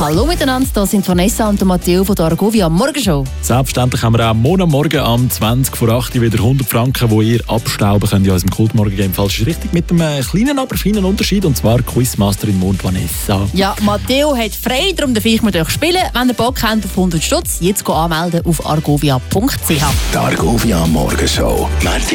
Hallo miteinander, hier sind Vanessa und Matteo von der Argovia Morgenshow. Selbstverständlich haben wir auch Morgen am 20 vor 8 wieder 100 Franken, die ihr abstauben könnt in unserem Kultmorgen-Game. Falsch ist richtig, mit einem kleinen, aber feinen Unterschied, und zwar Quizmasterin Mond Vanessa. Ja, Matteo hat frei, darum darf ich mit euch spielen. Wenn ihr Bock habt auf 100 Stutz, jetzt anmelden auf argovia.ch. Die Argovia Morgenshow.